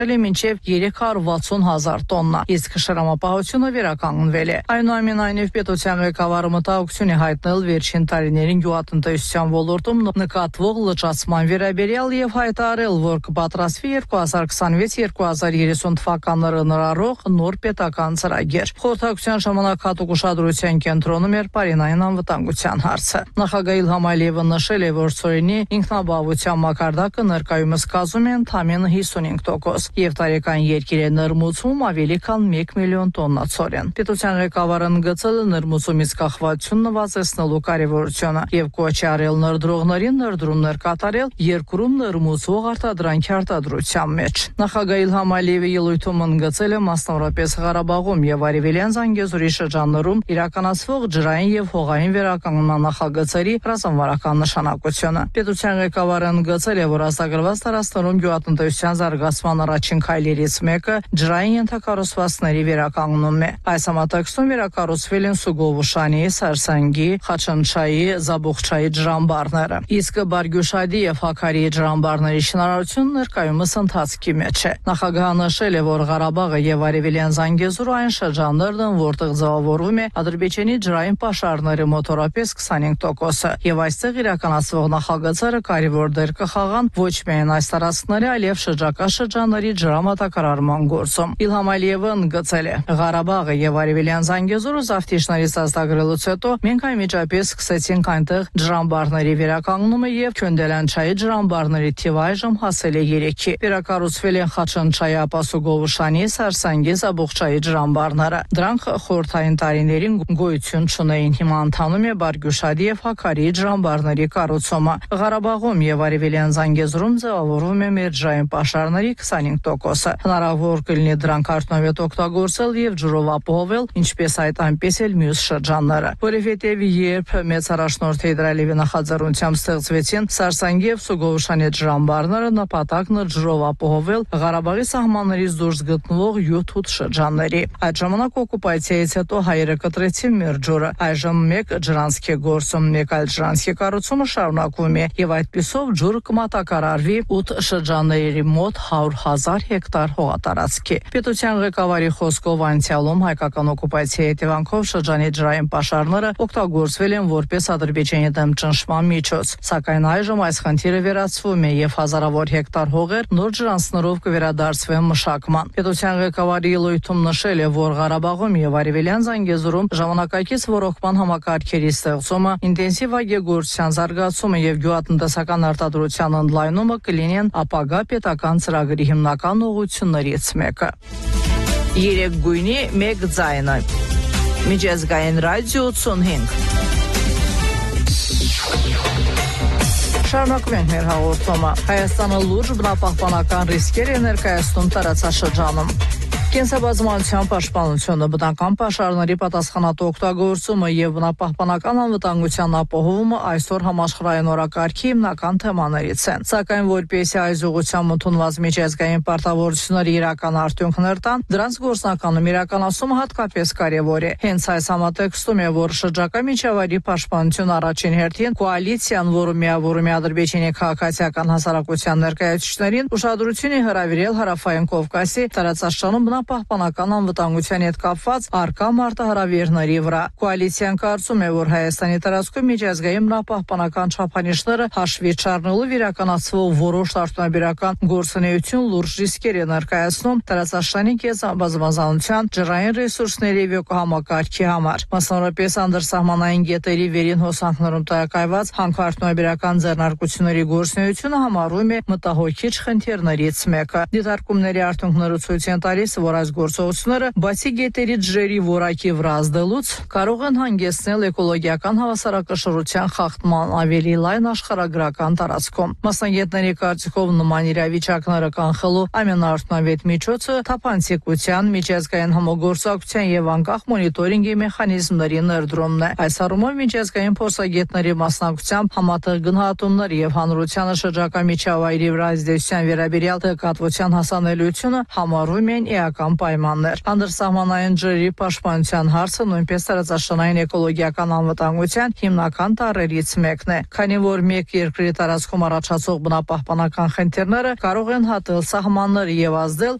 մինչև 360,000 տոննա, իսկ շրամապահությունը վերականգնվել է։ Այնուամենայնիվ պետության ղեկավարը մտահոգություն է հայտնել վերջին տարիներին գյուղատնտեսության ոլորտում նկատվող լրջացման վերաբերյալ եւ հայտարարել, որ կպատրաստվի 2026-2030 թվականները ներառող նոր պետական ծրագիր։ Խորհրդակցության ժամանակ հատուկ ուշադրության կենտրոնում էր պարենային անվտանգության հարցը։ Նախագահ Իլհամ Ալիևը նշել է, որ ծորենի ինքնաբավության մակարդակը ներկայումս կազմում է ընդամենը 55% եւ տարեկան երկիր է ներմուծում ավելի քան 1 միլիոն տոննա ծորեն։ Պետության ղեկավարը ընդգծել է ներմուծումից կախվածություն նվազեցնելու կարևորությունը եւ կոչ արել ներդրողներին ներդրումներ կատարել երկրում ներմուծվող արտադրանքի արտադրության մեջ։ Նախագահ Իլհամ Ալիևը ելույթում ընդգծել է մասնավորապես Ղարաբաղում եւ Արևելյան Զանգեզուրի շրջաններում իրականացվող ջրային եւ հողային վերականգնման նախագծերի ռազմավարական նշանակությունը։ Պետության ղեկավարը ընդգծել է, որ ազատագրված տարածքներում գյուղատնտեսության զարգացման առաջին քայլերից մեկը ջրային ենթակառուցվածքների վերականգնումն է։ Այս համատեքստում վերակառուցվել են Սուգովուշանի, Սարսանգի, Խաչանչայի, Զաբուղչայի ջրամբարները։ Իսկ Բարգյուշադի եւ Հաքարի ջրամբարների շինարարությունն ներկայումս ընթացքի մեջ է։ Նախագահը նշել է, որ Ղարաբաղը եւ Արևելյան Զանգեզուրը այն շրջաններն են, որտեղ ձևավորվում է Ադրբեջանի ջրային պաշարների մոտորապես 25%, եւ այստեղ իրականացվող նախագծերը կարևոր դեր կխաղան ոչ միայն այս տարածքների, այլև շրջակա շրջանների ջրամատակարարման գործում։ Իլհամ Ալիևը ընդգծել է. Ղարաբաղը եւ Արևելյան Զանգեզուրը զավթիչներից ազատագրելուց հետո մենք անմիջապես սկսեցինք այնտեղ ջրամբարների վերականգնումը եւ Քյոնդելանչայի ջրամբարների թիվը այժմ հասել է 3-ի։ Վերակառուցվել են Խաչանչայի, Ապասուգովուշանի, Սարսանգի, Զաբուղչայի ջրամբարները։ Դրանք խորհրդային տարիներին գոյություն չունեին։ Հիմա ընթանում է Բարգյուշադի եւ Հաքարի ջրամբարների կառուցումը։ Ղարաբաղում եւ Արևելյան Զանգեզուրում ձևավորվում է մեջային պաշարների 25%։ Հնարավոր կլինի դրանք արդյունավետ օգտագործել եւ ջրով ապահովել, ինչպես այդ այնպես էլ մյուս շրջանները։ Որովհետեւ երբ մեծ առաջնորդ Հեյդար նախաձեռնությամբ ստեղծվեցին Սարսանգի եւ Սուգովուշանի ջրամբարները, նպատակն էր ջրով ապահովել Ղարաբաղի սահմաններից դուրս գտնվող 7-8 շրջանների։ Այդ ժամանակ օկուպացիայից հետո հայերը կտրեցին մեր ջուրը։ Այժմ մեկ ջրանցք է գործում, մեկ այլ ջրանցքի կառուցումը շարունակվում է եւ այդպիսով ջուրը կմատակարարվի 8 շրջանների մոտ 100,000 հեկտար հողատարածքի։ Պետության ղեկավարի խոսքով անցյալում հայկական օկուպացիայի հետևանքով շրջանի ջրային պաշարները օգտագործվել են որպես Ադրբեջանի դեմ ճնշման միջոց, սակայն այժմ այս խնդիրը վերացվում է եւ հազարավոր հեկտար հողեր նոր ջրանցներով կվերադարձվեն մշակման։ Պետության ղեկավարի ելույթում նշել է, որ Ղարաբաղում եւ Արևելյան Զանգեզուրում ժամանակակից ռոռոկման համակարգերի ստեղծումը, ինտենսիվ այգեգործության զարգացումը եւ գյուղատնտեսական արտադրության ընդլայնումը կլինեն ապագա պետական ծրագրի հիմնական ուղղություններից մեկը։ Երեք գույնի մեկ ձայնը։ Միջազգային ռադիո 85։ Շարունակում ենք մեր հաղորդումը։ Հայաստանը լուրջ բնապահպանական ռիսկեր է ներկայացնում տարածաշրջանում։ Կենսաբազմազանության պաշտպանությունը, բնական պաշարների պատասխանատու օգտագործումը եւ բնապահպանական անվտանգության ապահովումը այսօր համաշխարհային օրակարգի հիմնական թեմաներից են։ Սակայն որպեսզի այս ուղղությամբ ընդունված միջազգային պարտավորությունները իրական արդյունքներ տան, դրանց գործնականում իրականացումը հատկապես կարևոր է։ Հենց այս համատեքստում է, որ շրջակա միջավայրի պաշտպանություն առաջին հերթին կոալիցիան, որը միավորում է Ադրբեջանի քաղաքացիական հասարակության ներկայացուցիչներին, ուշադրություն է հրավիրել Հարավային Կովկասի տարածաշրջանում պահպանական անվտանգության հետ կապված առկա մարտահրավերների վրա։ Կոալիցիան կարծում է, որ Հայաստանի տարածքում միջազգային բնապահպանական չափանիշները հաշվի չառնելով իրականացվող որոշ արտոնաբերական գործունեություն լուրջ ռիսկեր է ներկայացնում տարածաշրջանի կենսաբազմազանության, ջրային ռեսուրսների եւ համակարգի համար։ Մասնավորապես անդրսահմանային գետերի վերին հոսանքներում տեղակայված հանքարտոնաբերական ձեռնարկությունների գործունեությունը համարվում է մտահոգիչ խնդիրներից մեկը։ Դիտարկումների արդյունքները ցույց են տալիս, որ այս գործողությունները բացի գետերի ջրերի որակի վրա ազդելուց կարող են հանգեցնել էկոլոգիական հավասարակշռության խախտման ավելի լայն աշխարհագրական տարածքում։ Մասնագետների կարծիքով նման իրավիճակները կանխելու ամենաարդյունավետ միջոցը թափանցիկության, միջազգային համագործակցության եւ անկախ մոնիտորինգի մեխանիզմների ներդրումն է։ Այս առումով միջազգային փորձագետների մասնակցությամբ համատեղ գնահատումներ եւ հանրությանը շրջակա միջավայրի վրա ազդեցության վերաբերյալ տեղեկատվության հասանելիությունը համարվում են էական իրական պայմաններ։ Անդրսահմանային ջրի պաշտպանության հարցը նույնպես տարածաշրջանային էկոլոգիական անվտանգության հիմնական տարրերից մեկն է, քանի որ մեկ երկրի տարածքում առաջացող բնապահպանական խնդիրները կարող են հատել սահմանները եւ ազդել